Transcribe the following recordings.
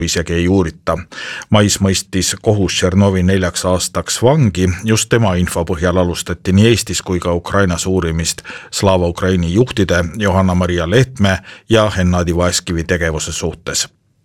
isegi ei uurita. Mais mõistis kohus Tšernovi 4 aastaks vangi, just tema info põhjal alustati nii Eestis kui ka Ukrainas uurimist Slava Ukraini juhtide Johanna-Maria Lehtme ja Hennadi Vaeskivi tegevuse suhtes.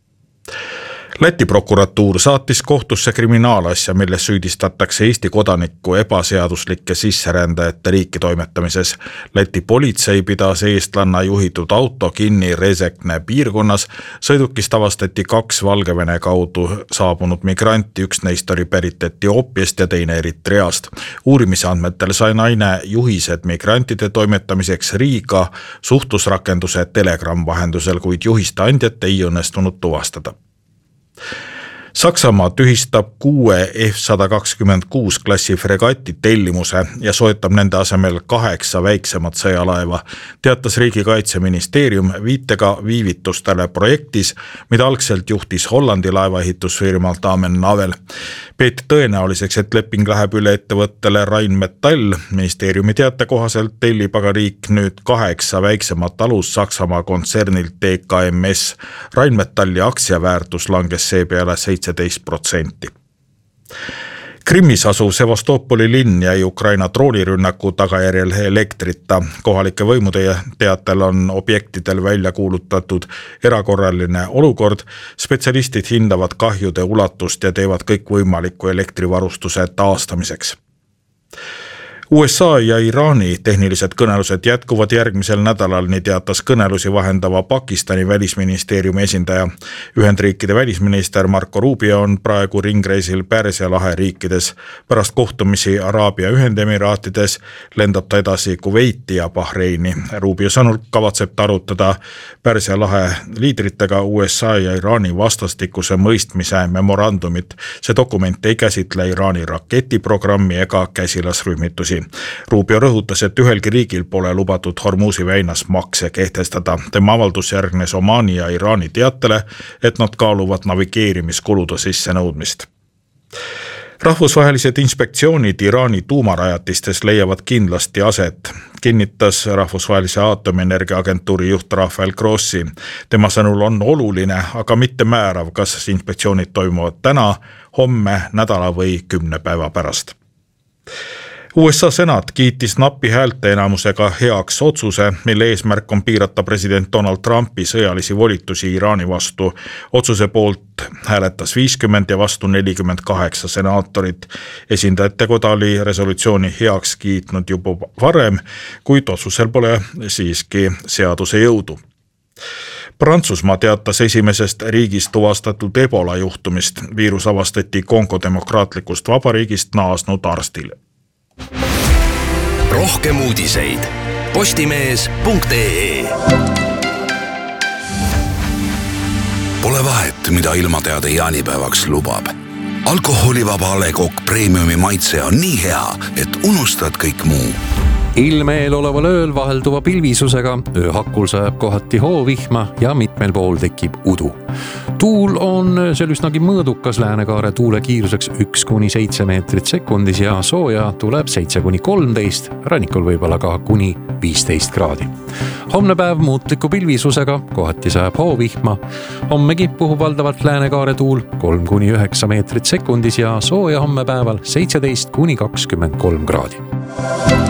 Läti prokuratuur saatis kohtusse kriminaalasja, milles süüdistatakse Eesti kodanikku ebaseaduslike sisserändajate riiki toimetamises. Läti politsei pidas eestlanna juhitud auto kinni Rezekne piirkonnas. Sõidukist avastati 2 Valgevene kaudu saabunud migranti, üks neist oli pärit Etioopiast ja teine Eritreast. Uurimise andmetel sai naine juhised migrantide toimetamiseks Riiga suhtlusrakenduse Telegram vahendusel, kuid juhiste andjat ei õnnestunud tuvastada. Saksamaa tühistab 6 F-126 klassi fregati tellimuse ja soetab nende asemel 8 väiksemat sõjalaeva, teatas Riigikaitseministeerium viitega viivitustele projektis, mida algselt juhtis Hollandi laevaehitusfirma Damen Navel. Peeti tõenäoliseks, et leping läheb üle ettevõttele Rheinmetall. Ministeeriumi teate kohaselt tellib aga riik nüüd 8 väiksemat alus Saksamaa kontsernilt TKMS. Rheinmetalli aktsiaväärtus langes seepeale 17%. Krimmis asuv Sevastopoli linn jäi Ukraina droonirünnaku tagajärjel elektrita. Kohalike võimude teatel on objektidel välja kuulutatud erakorraline olukord. Spetsialistid hindavad kahjude ulatust ja teevad kõik võimaliku elektrivarustuse taastamiseks. USA ja Iraani tehnilised kõnelused jätkuvad järgmisel nädalal, nii teatas kõnelusi vahendava Pakistani välisministeeriumi esindaja. Ühendriikide välisminister Marco Rubio on praegu ringreisil Pärsia lahe riikides. Pärast kohtumisi Araabia Ühendemiraatides lendab ta edasi Kuveiti ja Bahreini. Rubio sõnul kavatseb ta arutada Pärsia lahe liidritega USA ja Iraani vastastikuse mõistmise memorandumit. See dokument ei käsitle Iraani raketiprogrammi ega käsilasrühmitusi. Rubio rõhutas, et ühelgi riigil pole lubatud Hormuzi väinas makse kehtestada. Tema avaldus järgnes Omaani ja Iraani teatele, et nad kaaluvad navigeerimiskulude sissenõudmist. Rahvusvahelised inspektsioonid Iraani tuumarajatistes leiavad kindlasti aset, kinnitas Rahvusvahelise Aatomienergia Agentuuri juht Rafael Grossi. Tema sõnul on oluline, aga mitte määrav, kas inspektsioonid toimuvad täna, homme, nädala või 10 päeva pärast. USA senat kiitis napi häälteenamusega heaks otsuse, mille eesmärk on piirata president Donald Trumpi sõjalisi volitusi Iraani vastu. Otsuse poolt hääletas 50 ja vastu 48 senaatorit. Esindajate koda oli resolutsiooni heaks kiitnud juba varem, kuid otsusel pole siiski seaduse jõudu. Prantsusmaa teatas esimesest riigist tuvastatud Ebola juhtumist. Viirus avastati Kongo demokraatlikust vabariigist naasnud arstil. Rohkem uudiseid postimees.ee. Pole vahet, mida ilmateade jaanipäevaks lubab. Alkoholivaba A. Le Coq Premiumi maitse on nii hea, et unustad kõik muu. Ilmeel oleval ööl vahelduva pilvisusega, ööhakul sajab kohati hoovihma ja mitmel pool tekib udu. Tuul on seal üsnagi mõõdukas, läänekaare tuule kiiruseks 1–7 meetrit sekundis ja sooja tuleb 7–13, rannikul võib-olla ka kuni 15 kraadi. Homne päev muutliku pilvisusega, kohati sajab hoovihma. Hommegi puhub valdavalt läänekaare tuul 3–9 meetrit sekundis ja sooja homme päeval 17–23 kraadi.